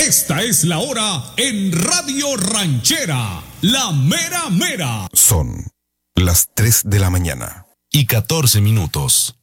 Esta es la hora en Radio Ranchera, la mera mera. Son las 3 de la mañana. Y 14 minutos.